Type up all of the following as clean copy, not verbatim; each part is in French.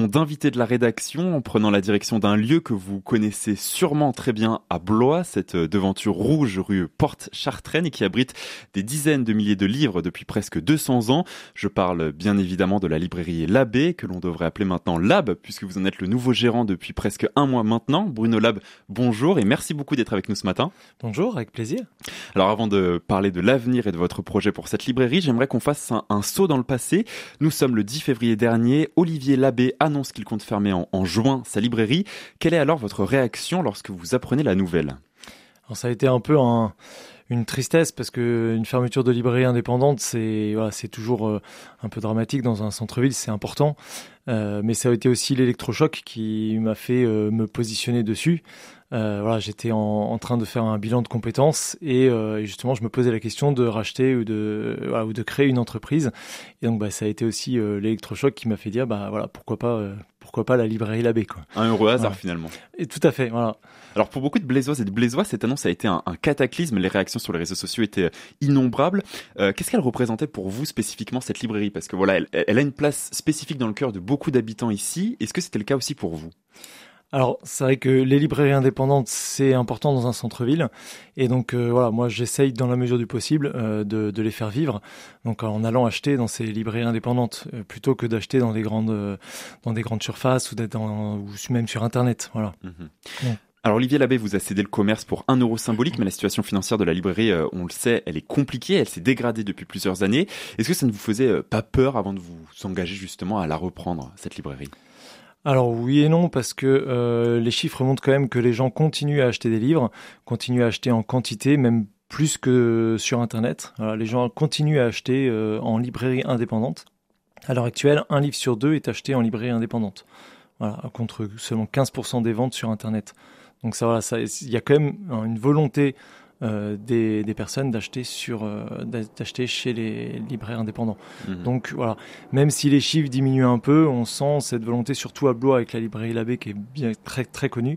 D'invité de la rédaction en prenant la direction d'un lieu que vous connaissez sûrement très bien à Blois, cette devanture rouge rue Porte-Chartraine et qui abrite des dizaines de milliers de livres depuis presque 200 ans. Je parle bien évidemment de la librairie Labbé, que l'on devrait appeler maintenant Lab, puisque vous en êtes le nouveau gérant depuis presque un mois maintenant. Bruno Lab, bonjour et merci beaucoup d'être avec nous ce matin. Bonjour, avec plaisir. Alors avant de parler de l'avenir et de votre projet pour cette librairie, j'aimerais qu'on fasse un saut dans le passé. Nous sommes le 10 février dernier, Olivier Labbé annonce qu'il compte fermer en juin sa librairie. Quelle est alors votre réaction lorsque vous apprenez la nouvelle ? Alors ça a été un peu une tristesse parce que une fermeture de librairie indépendante, c'est toujours un peu dramatique dans un centre-ville, c'est important. Mais ça a été aussi l'électrochoc qui m'a fait me positionner dessus. J'étais en train de faire un bilan de compétences et justement je me posais la question de racheter ou de créer une entreprise. Et donc ça a été aussi l'électrochoc qui m'a fait dire pourquoi pas la librairie Labbé, quoi. Un heureux hasard finalement. Et tout à fait, voilà. Alors pour beaucoup de Blésoises et de Blésois, cette annonce a été un cataclysme. Les réactions sur les réseaux sociaux étaient innombrables. Qu'est-ce qu'elle représentait pour vous spécifiquement cette librairie ? Parce que elle a une place spécifique dans le cœur de beaucoup d'habitants ici. Est-ce que c'était le cas aussi pour vous ? Alors, c'est vrai que les librairies indépendantes, c'est important dans un centre-ville. Et donc, moi, j'essaye dans la mesure du possible de les faire vivre. Donc, en allant acheter dans ces librairies indépendantes, plutôt que d'acheter dans des grandes surfaces ou même sur Internet. Voilà. Mmh. Ouais. Alors Olivier Labbé vous a cédé le commerce pour 1 euro symbolique, mais la situation financière de la librairie, on le sait, elle est compliquée, elle s'est dégradée depuis plusieurs années. Est-ce que ça ne vous faisait pas peur avant de vous engager justement à la reprendre, cette librairie ? Alors oui et non, parce que les chiffres montrent quand même que les gens continuent à acheter des livres, continuent à acheter en quantité, même plus que sur Internet. Voilà, les gens continuent à acheter en librairie indépendante. À l'heure actuelle, 1 livre sur 2 est acheté en librairie indépendante. Voilà, contre seulement 15% des ventes sur Internet. Donc il y a quand même une volonté des personnes d'acheter chez les libraires indépendants. Mmh. Donc voilà, même si les chiffres diminuent un peu, on sent cette volonté, surtout à Blois avec la librairie Labbé qui est bien très très connue.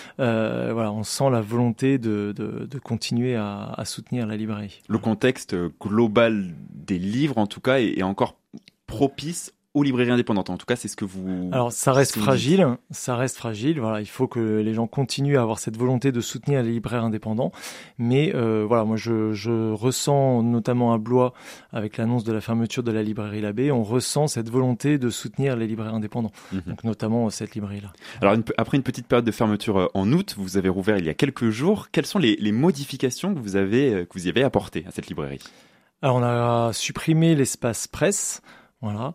On sent la volonté de continuer à soutenir la librairie. Le contexte global des livres, en tout cas, est encore propice aux librairies indépendantes. En tout cas, c'est ce que vous... Alors, ça reste fragile. Voilà, il faut que les gens continuent à avoir cette volonté de soutenir les libraires indépendants. Mais moi, je ressens, notamment à Blois, avec l'annonce de la fermeture de la librairie Labbé, on ressent cette volonté de soutenir les libraires indépendants. Mmh. Donc, notamment cette librairie-là. Alors, après une petite période de fermeture en août, vous avez rouvert il y a quelques jours. Quelles sont les modifications que vous y avez apportées à cette librairie ? Alors, on a supprimé l'espace presse. Voilà,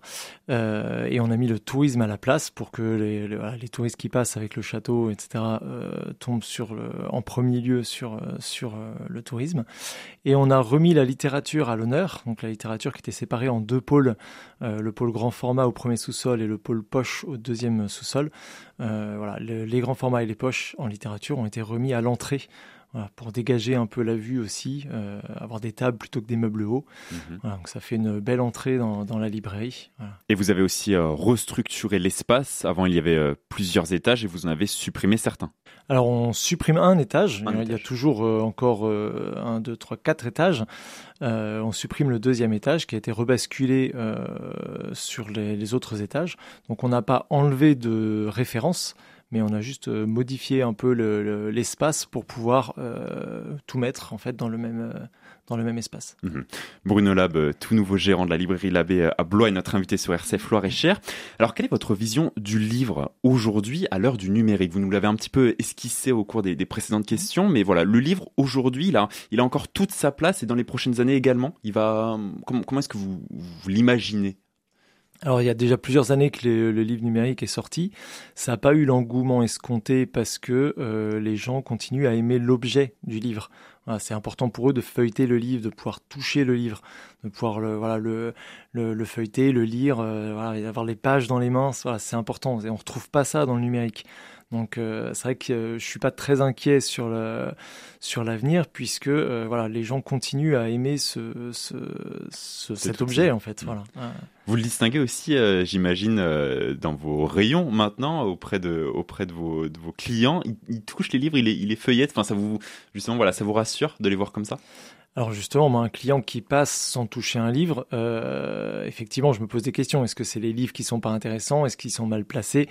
et on a mis le tourisme à la place pour que les touristes qui passent avec le château, etc., tombent en premier lieu sur le tourisme. Et on a remis la littérature à l'honneur, donc la littérature qui était séparée en 2 pôles, le pôle grand format au premier sous-sol et le pôle poche au deuxième sous-sol. Les grands formats et les poches en littérature ont été remis à l'entrée. Voilà, pour dégager un peu la vue aussi, avoir des tables plutôt que des meubles hauts. Mmh. Voilà, donc ça fait une belle entrée dans la librairie. Voilà. Et vous avez aussi restructuré l'espace. Avant, il y avait plusieurs étages et vous en avez supprimé certains. Alors, on supprime un étage. Il y a toujours encore 1, 2, 3, 4 étages. On supprime le 2e étage qui a été rebasculé sur les autres étages. Donc, on n'a pas enlevé de référence, mais on a juste modifié un peu l'espace pour pouvoir tout mettre en fait dans le même espace. Mmh. Bruno Lab, tout nouveau gérant de la librairie Labbé à Blois, est notre invité sur RCF Loir-et-Cher. Alors, quelle est votre vision du livre aujourd'hui à l'heure du numérique ? Vous nous l'avez un petit peu esquissé au cours des précédentes questions, mais voilà, le livre aujourd'hui, là, il a encore toute sa place et dans les prochaines années également. Comment est-ce que vous l'imaginez ? Alors, il y a déjà plusieurs années que le livre numérique est sorti. Ça n'a pas eu l'engouement escompté parce que les gens continuent à aimer l'objet du livre. Voilà, c'est important pour eux de feuilleter le livre, de pouvoir toucher le livre, de pouvoir le feuilleter, le lire, et avoir les pages dans les mains. Voilà, c'est important. Et on retrouve pas ça dans le numérique. Donc c'est vrai que je suis pas très inquiet sur l'avenir puisque les gens continuent à aimer cet objet en fait. Voilà. Vous le distinguez aussi, j'imagine, dans vos rayons maintenant auprès de vos clients. Ils touchent les livres, ils les feuillettent. Enfin, ça vous rassure de les voir comme ça ? Alors justement, moi, un client qui passe sans toucher un livre, effectivement, je me pose des questions. Est-ce que c'est les livres qui sont pas intéressants? Est-ce qu'ils sont mal placés?